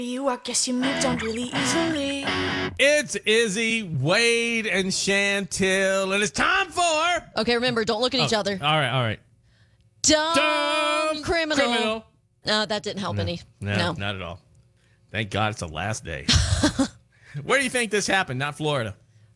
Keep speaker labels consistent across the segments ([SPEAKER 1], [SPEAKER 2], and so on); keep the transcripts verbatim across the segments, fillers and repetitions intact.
[SPEAKER 1] You, I guess you moved on really easily.
[SPEAKER 2] It's Izzy, Wade, and Chantil, and it's time for...
[SPEAKER 3] Okay, remember, don't look at each
[SPEAKER 2] Oh,
[SPEAKER 3] other.
[SPEAKER 2] All right, all right.
[SPEAKER 3] Dumb,
[SPEAKER 2] Dumb
[SPEAKER 3] criminal.
[SPEAKER 2] criminal.
[SPEAKER 3] No, that didn't help any.
[SPEAKER 2] No,
[SPEAKER 3] No.
[SPEAKER 2] not at all. Thank God it's the last day. Where do you think this happened? Not Florida.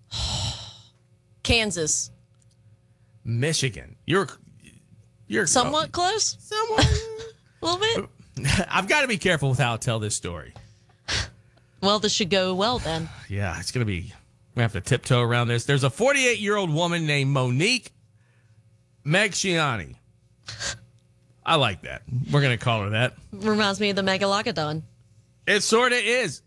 [SPEAKER 3] Kansas.
[SPEAKER 2] Michigan. You're... You're
[SPEAKER 3] Somewhat close?
[SPEAKER 2] Somewhat.
[SPEAKER 3] A little bit?
[SPEAKER 2] I've got to be careful with how I tell this story.
[SPEAKER 3] Well, this should go well then.
[SPEAKER 2] Yeah, it's going to be... We have to tiptoe around this. There's a forty-eight-year-old woman named Monique Megciani. I like that. We're going to call her that.
[SPEAKER 3] Reminds me of the Megalogodon.
[SPEAKER 2] It sort of is.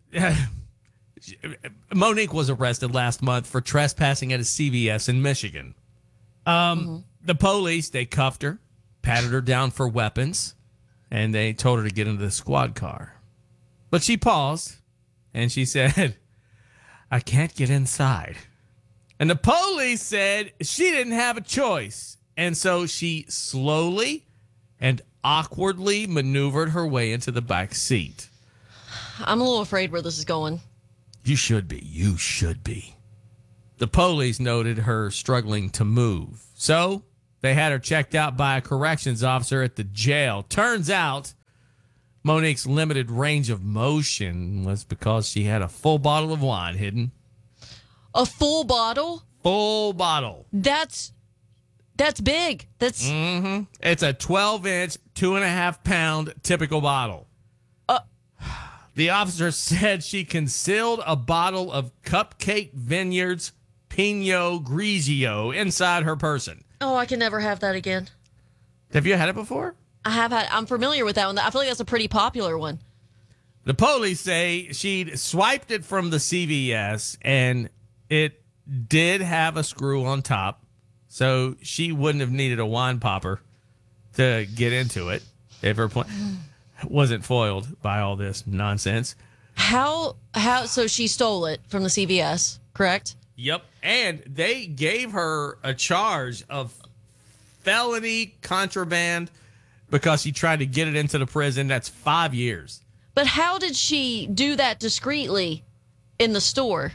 [SPEAKER 2] Monique was arrested last month for trespassing at a C V S in Michigan. Um, mm-hmm. The police, they cuffed her, patted her down for weapons, and they told her to get into the squad car. But she paused, and she said, I can't get inside. And the police said she didn't have a choice. And so she slowly and awkwardly maneuvered her way into the back seat.
[SPEAKER 3] I'm a little afraid where this is going.
[SPEAKER 2] You should be. You should be. The police noted her struggling to move. So they had her checked out by a corrections officer at the jail. Turns out Monique's limited range of motion was because she had a full bottle of wine hidden.
[SPEAKER 3] A full bottle?
[SPEAKER 2] Full bottle.
[SPEAKER 3] That's that's big. That's
[SPEAKER 2] mm-hmm. It's a twelve-inch, two and a half pound typical bottle.
[SPEAKER 3] Uh,
[SPEAKER 2] the officer said she concealed a bottle of Cupcake Vineyards Pinot Grigio inside her person.
[SPEAKER 3] Oh, I can never have that again.
[SPEAKER 2] Have you had it before?
[SPEAKER 3] I have had. I'm familiar with that one. I feel like that's a pretty popular one.
[SPEAKER 2] The police say she'd swiped it from the C V S and it did have a screw on top, so she wouldn't have needed a wine popper to get into it if her plan wasn't foiled by all this nonsense.
[SPEAKER 3] How, how, so she stole it from the C V S, correct?
[SPEAKER 2] Yep. And they gave her a charge of felony contraband because she tried to get it into the prison. That's five years.
[SPEAKER 3] But how did she do that discreetly in the store?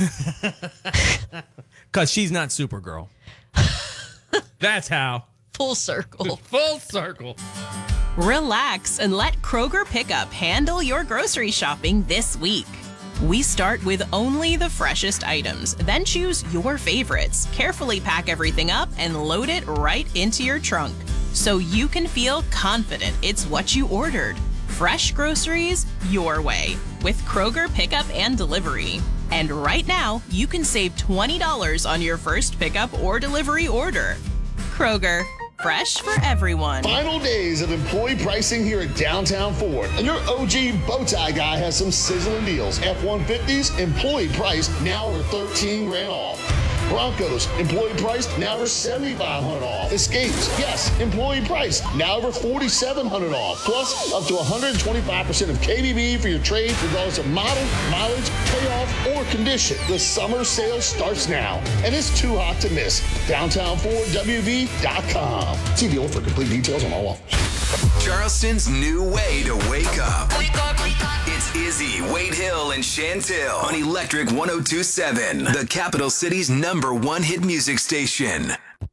[SPEAKER 2] Because she's not Supergirl. That's how.
[SPEAKER 3] Full circle.
[SPEAKER 2] Full circle.
[SPEAKER 4] Relax and let Kroger Pickup handle your grocery shopping this week. We start with only the freshest items, then choose your favorites, carefully pack everything up, and load it right into your trunk so you can feel confident it's what you ordered. Fresh groceries your way with Kroger Pickup and Delivery. And right now, you can save twenty dollars on your first pickup or delivery order. Kroger, fresh for everyone.
[SPEAKER 5] Final days of employee pricing here at Downtown Ford. And your O G bow tie guy has some sizzling deals. F one fifties, employee price, now over thirteen grand off. Broncos, employee price, now over seventy-five hundred dollars off. Escapes, yes, employee price, now over forty-seven hundred dollars off. Plus, up to one hundred twenty-five percent of K B B for your trade, regardless of model, mileage, payoff, or condition. The summer sale starts now, and it's too hot to miss. Downtown Ford W V dot com. See dealer for complete details on all offers.
[SPEAKER 6] Charleston's new way to wake up. Wake up, wake up. It's Izzy, Wade Hill, and Chantil on Electric one oh two point seven, the capital city's number one hit music station.